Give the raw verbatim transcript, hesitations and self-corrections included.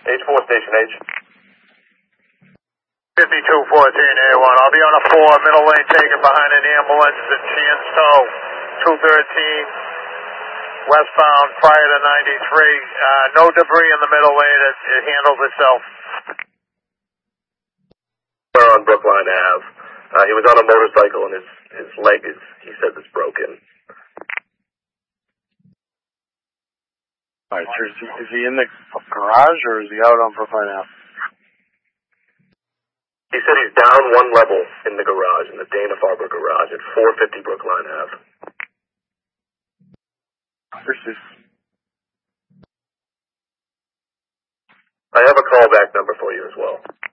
H four, Station H. fifty-two fourteen A one. I'll be on a four, middle lane taken behind an ambulance in Sheehan's Tow, two thirteen, westbound prior to ninety-three. Uh, no debris in the middle lane. It, it handles itself. We're on Brookline Ave. Uh, he was on a motorcycle and his, his leg is, he says, is broken. Alright, so is he, is he in the garage or is he out on Brookline Ave? He said he's down one level in the garage, in the Dana-Farber garage at four fifty Brookline Ave. This is... I have a callback number for you as well.